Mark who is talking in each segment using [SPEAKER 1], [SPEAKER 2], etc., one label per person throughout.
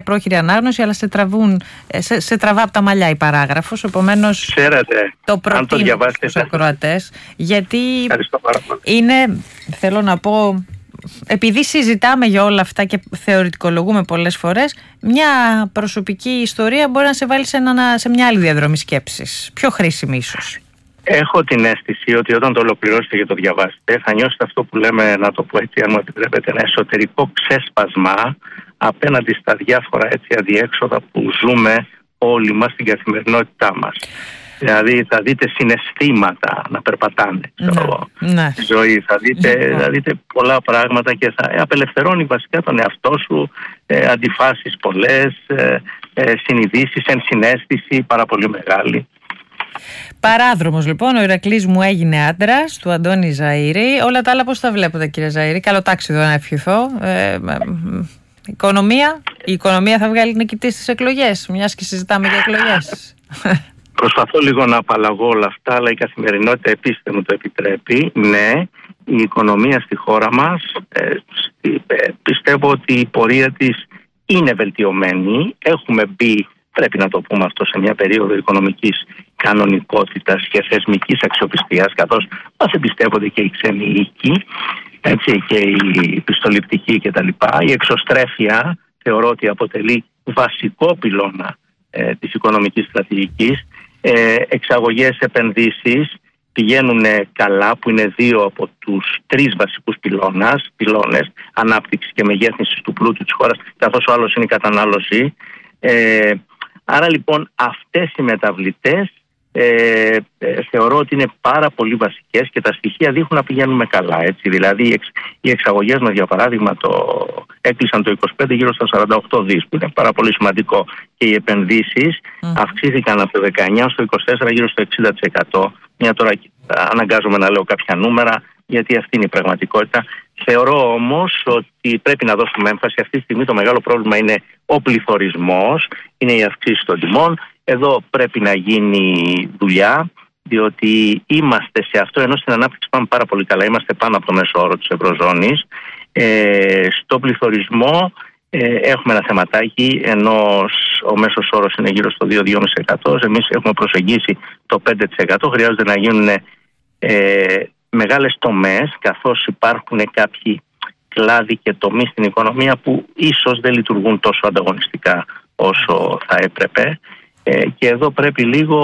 [SPEAKER 1] πρόχειρη ανάγνωση, αλλά σε τραβά από τα μαλλιά η παράγραφος. Επομένως,
[SPEAKER 2] ξέρετε,
[SPEAKER 1] το προτείνω στους ακροατές, γιατί είναι, θέλω να πω, επειδή συζητάμε για όλα αυτά και θεωρητικολογούμε πολλές φορές, μια προσωπική ιστορία μπορεί να σε βάλει σε μια άλλη διαδρομή σκέψης, πιο χρήσιμη ίσως.
[SPEAKER 2] Έχω την αίσθηση ότι όταν το ολοκληρώσετε και το διαβάσετε, θα νιώσετε αυτό που λέμε, να το πω έτσι, αν μου επιτρέπετε, ένα εσωτερικό ξέσπασμα απέναντι στα διάφορα έτσι αδιέξοδα που ζούμε όλοι μας στην καθημερινότητά μας. Δηλαδή θα δείτε συναισθήματα να περπατάνε στη ζωή, θα δείτε πολλά πράγματα και θα απελευθερώνει βασικά τον εαυτό σου, αντιφάσεις πολλές, συνειδήσεις, ενσυναίσθηση πάρα πολύ μεγάλη.
[SPEAKER 1] Παράδρομος λοιπόν, ο Ηρακλής μου έγινε άντρας, του Αντώνη Ζαΐρη. Όλα τα άλλα πώς τα βλέπετε, κύριε Ζαΐρη? Καλό τάξιδο να ευχηθώ. Η οικονομία θα βγάλει νικητή στις εκλογές, μιας και συζητάμε για εκλογές.
[SPEAKER 2] Προσπαθώ λίγο να απαλλαγώ όλα αυτά, αλλά η καθημερινότητα επίσης δεν μου το επιτρέπει. Ναι, η οικονομία στη χώρα μας, πιστεύω ότι η πορεία της είναι βελτιωμένη. Έχουμε μπει, πρέπει να το πούμε αυτό, σε μια περίοδο οικονομικής κανονικότητας και θεσμικής αξιοπιστίας, καθώς μας εμπιστεύονται και οι ξένοι οίκοι, έτσι, και οι πιστοληπτικοί κτλ. Η εξωστρέφεια θεωρώ ότι αποτελεί βασικό πυλώνα της οικονομικής στρατηγικής. Εξαγωγές, επενδύσεις πηγαίνουν καλά, που είναι 2 από τους 3 βασικούς πυλώνες ανάπτυξης και μεγέθυνσης του πλούτου της χώρας, καθώς ο άλλος είναι η κατανάλωση. Άρα λοιπόν αυτές οι μεταβλητές θεωρώ ότι είναι πάρα πολύ βασικές και τα στοιχεία δείχνουν να πηγαίνουμε καλά, έτσι. Δηλαδή οι εξαγωγές μας, για παράδειγμα, έκλεισαν το 25 γύρω στα 48 δις, που είναι πάρα πολύ σημαντικό, και οι επενδύσεις αυξήθηκαν από το 19 στο 24 γύρω στο 60%. Μια τώρα αναγκάζομαι να λέω κάποια νούμερα, γιατί αυτή είναι η πραγματικότητα. Θεωρώ όμως ότι πρέπει να δώσουμε έμφαση. Αυτή τη στιγμή το μεγάλο πρόβλημα είναι ο πληθωρισμός, είναι η αυξήση των τιμών. Εδώ πρέπει να γίνει δουλειά, διότι είμαστε σε αυτό, ενώ στην ανάπτυξη πάμε πάρα πολύ καλά. Είμαστε πάνω από το μέσο όρο της Ευρωζώνης. Στο πληθωρισμό έχουμε ένα θεματάκι, ενώ ο μέσος όρος είναι γύρω στο 2-2,5%. Εμείς έχουμε προσεγγίσει το 5%. Χρειάζεται να γίνουν μεγάλες τομές, καθώς υπάρχουν κάποιοι κλάδοι και τομείς στην οικονομία που ίσως δεν λειτουργούν τόσο ανταγωνιστικά όσο θα έπρεπε. Και εδώ πρέπει λίγο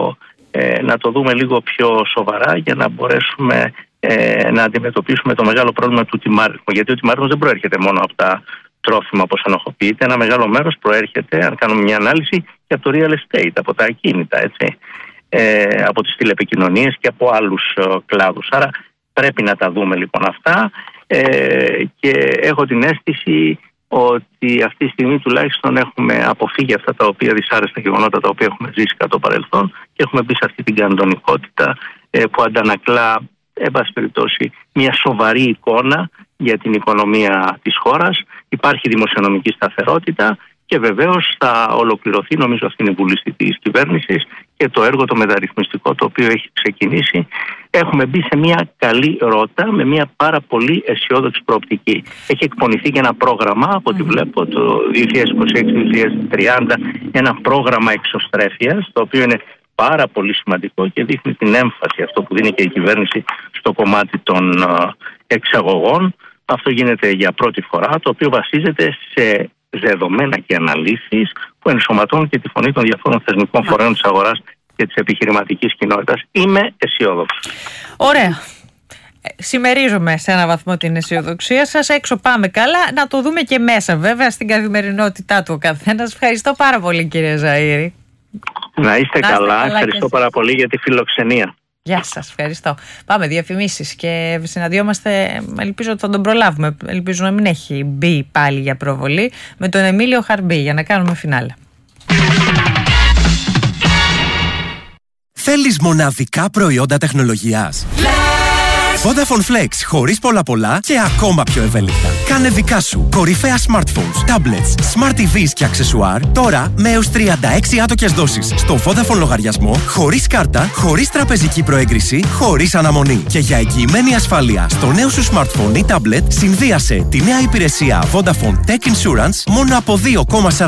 [SPEAKER 2] να το δούμε λίγο πιο σοβαρά, για να μπορέσουμε να αντιμετωπίσουμε το μεγάλο πρόβλημα του τιμάριθμου. Γιατί ο τιμάριθμος δεν προέρχεται μόνο από τα τρόφιμα, όπως ενοχοποιείται. Ένα μεγάλο μέρος προέρχεται, αν κάνουμε μια ανάλυση, και από το real estate, από τα ακίνητα, έτσι, από τις τηλεπικοινωνίες και από άλλους κλάδους. Άρα πρέπει να τα δούμε λοιπόν αυτά, και έχω την αίσθηση ότι αυτή τη στιγμή τουλάχιστον έχουμε αποφύγει αυτά τα οποία δυσάρεστα γεγονότα τα οποία έχουμε ζήσει κατά το παρελθόν, και έχουμε μπει σε αυτή την κανονικότητα που αντανακλά, εν πάση περιπτώσει, μια σοβαρή εικόνα για την οικονομία της χώρας. Υπάρχει δημοσιονομική σταθερότητα και βεβαίως θα ολοκληρωθεί, νομίζω αυτή είναι η βούληση της κυβέρνησης, και το έργο το μεταρρυθμιστικό το οποίο έχει ξεκινήσει. Έχουμε μπει σε μια καλή ρότα με μια πάρα πολύ αισιόδοξη προοπτική. Έχει εκπονηθεί και ένα πρόγραμμα, από ό,τι βλέπω, το 2026-2030, ένα πρόγραμμα εξωστρέφειας, το οποίο είναι πάρα πολύ σημαντικό και δείχνει την έμφαση, αυτό που δίνει και η κυβέρνηση, στο κομμάτι των εξαγωγών. Αυτό γίνεται για πρώτη φορά, το οποίο βασίζεται σε δεδομένα και αναλύσεις που ενσωματώνουν και τη φωνή των διαφόρων θεσμικών φορέων της αγοράς και της επιχειρηματικής κοινότητας. Είμαι αισιόδοξος.
[SPEAKER 1] Ωραία. Συμμερίζομαι σε έναν βαθμό την αισιοδοξία σας. Έξω πάμε καλά. Να το δούμε και μέσα, βέβαια, στην καθημερινότητά του ο καθένας. Ευχαριστώ πάρα πολύ, κύριε Ζαΐρη.
[SPEAKER 2] Να είστε καλά. Ευχαριστώ πάρα πολύ για τη φιλοξενία.
[SPEAKER 1] Γεια σας, ευχαριστώ. Πάμε διαφημίσεις και συναντιόμαστε. Ελπίζω ότι θα τον προλάβουμε. Ελπίζω να μην έχει μπει πάλι για προβολή, με τον Εμίλιο Χαρμπή, για να κάνουμε φινάλε.
[SPEAKER 3] Θέλεις μοναδικά προϊόντα τεχνολογίας? Vodafone Flex, χωρίς πολλά και ακόμα πιο ευέλικτα. Κάνε δικά σου κορυφαία smartphones, tablets, smart TVs και αξεσουάρ, τώρα με έως 36 άτοκες δόσεις στο Vodafone λογαριασμό, χωρίς κάρτα, χωρίς τραπεζική προέγκριση, χωρίς αναμονή. Και για εγγυημένη ασφάλεια στο νέο σου smartphone ή tablet, συνδύασε τη νέα υπηρεσία Vodafone Tech Insurance μόνο από 2,49